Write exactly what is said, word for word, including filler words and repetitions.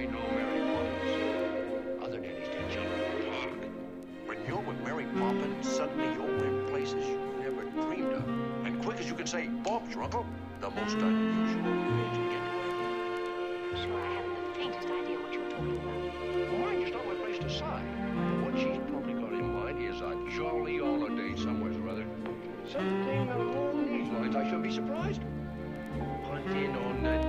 ain't no Mary Poppins. Other daddies teach children to talk. When you're with Mary Poppins, suddenly you're in places you never dreamed of. And quick as you can say, Bob's your uncle, the most unusual words you get to learn. Sure, I haven't the faintest idea what you're talking about. Well, mine just not my place to sigh. What she's probably got in mind is a jolly holiday somewhere or other. Something along these lines, I shouldn't be surprised. Hunting on the